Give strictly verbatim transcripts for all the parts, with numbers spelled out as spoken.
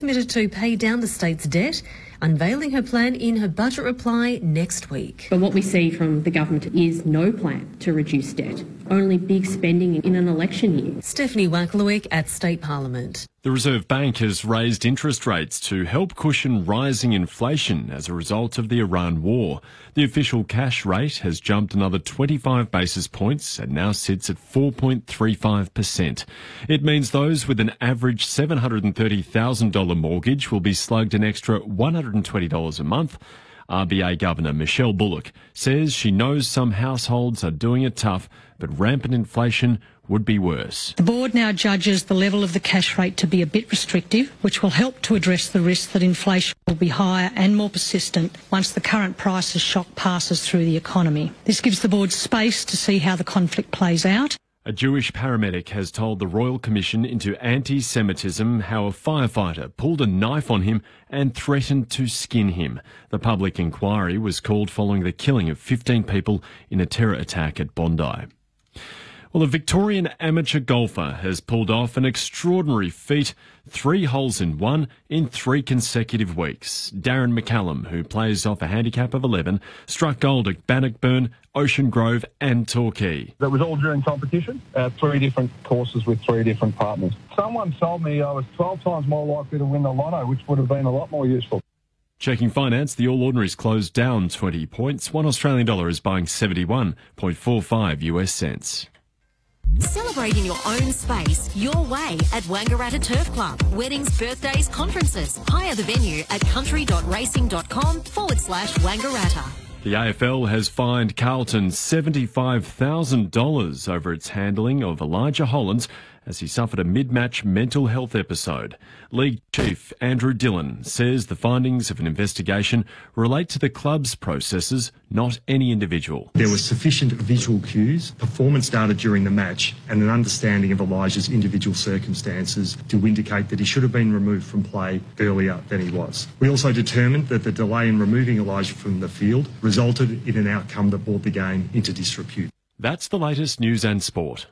Committed to pay down the state's debt, unveiling her plan in her budget reply next week. But what we see from the government is no plan to reduce debt, only big spending in an election year. Stephanie Wacklewick at State Parliament. The Reserve Bank has raised interest rates to help cushion rising inflation as a result of the Iran war. The official cash rate has jumped another twenty-five basis points and now sits at four point three five percent. It means those with an average seven hundred thirty thousand dollars mortgage will be slugged an extra one hundred twenty dollars a month. R B A Governor Michelle Bullock says she knows some households are doing it tough, but rampant inflation would be worse. The board now judges the level of the cash rate to be a bit restrictive, which will help to address the risk that inflation will be higher and more persistent once the current prices shock passes through the economy. This gives the board space to see how the conflict plays out. A Jewish paramedic has told the Royal Commission into Anti-Semitism how a firefighter pulled a knife on him and threatened to skin him. The public inquiry was called following the killing of fifteen people in a terror attack at Bondi. Well, a Victorian amateur golfer has pulled off an extraordinary feat, three holes in one in three consecutive weeks. Darren McCallum, who plays off a handicap of eleven, struck gold at Bannockburn, Ocean Grove and Torquay. That was all during competition, uh, three different courses with three different partners. Someone told me I was twelve times more likely to win the lotto, which would have been a lot more useful. Checking finance, the All Ordinaries closed down twenty points. One Australian dollar is buying seventy-one point four five U S cents. Celebrate in your own space, your way at Wangaratta Turf Club. Weddings, birthdays, conferences. Hire the venue at country.racing.com forward slash Wangaratta. The A F L has fined Carlton seventy-five thousand dollars over its handling of Elijah Hollands as he suffered a mid-match mental health episode. League Chief Andrew Dillon says the findings of an investigation relate to the club's processes, not any individual. There were sufficient visual cues, performance data during the match, and an understanding of Elijah's individual circumstances to indicate that he should have been removed from play earlier than he was. We also determined that the delay in removing Elijah from the field resulted in an outcome that brought the game into disrepute. That's the latest news and sport.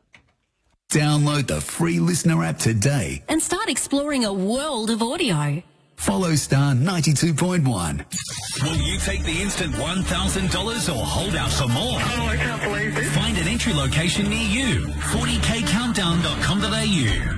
Download the free Listener app today and start exploring a world of audio. Follow Star ninety-two point one. Will you take the instant one thousand dollars or hold out for more? Oh, I can't believe this. Find an entry location near you. forty k countdown dot com dot a u.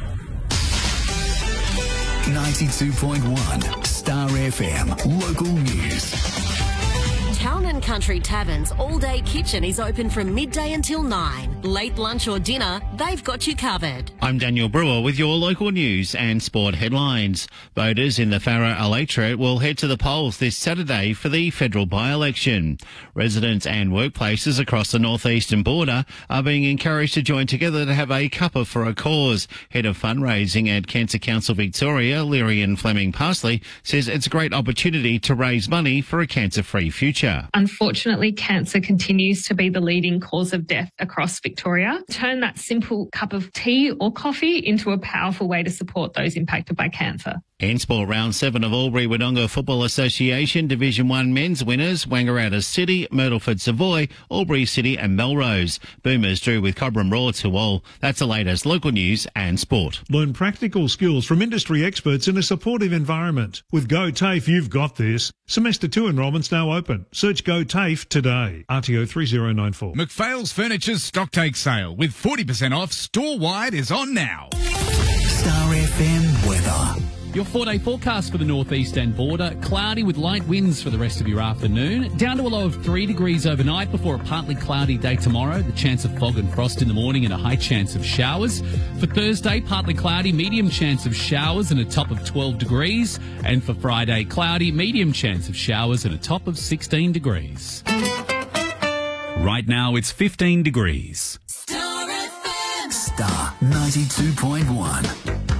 ninety-two point one Star F M. Local news. Town and Country Taverns All Day Kitchen is open from midday until nine. Late lunch or dinner, they've got you covered. I'm Daniel Brewer with your local news and sport headlines. Voters in the Farrer electorate will head to the polls this Saturday for the federal by-election. Residents and workplaces across the northeastern border are being encouraged to join together to have a cuppa for a cause. Head of fundraising at Cancer Council Victoria, Lyrian Fleming Parsley, says it's a great opportunity to raise money for a cancer-free future. Unfortunately, cancer continues to be the leading cause of death across Victoria. Turn that simple cup of tea or coffee into a powerful way to support those impacted by cancer. In sport, round seven of Albury-Wodonga Football Association Division one men's winners, Wangaratta City, Myrtleford Savoy, Albury City and Melrose. Boomers drew with Cobram Roar to all. That's the latest local news and sport. Learn practical skills from industry experts in a supportive environment. With Go TAFE, you've got this. Semester two enrolment's now open. Search Go TAFE today. R T O three zero nine four. McPhail's Furniture's stocktake sale with forty percent off store-wide is on now. Star F M weather. Your four-day forecast for the northeastern border, cloudy with light winds for the rest of your afternoon, down to a low of three degrees overnight before a partly cloudy day tomorrow, the chance of fog and frost in the morning and a high chance of showers. For Thursday, partly cloudy, medium chance of showers and a top of twelve degrees. And for Friday, cloudy, medium chance of showers and a top of sixteen degrees. Right now it's fifteen degrees. Star F M. Star ninety-two point one.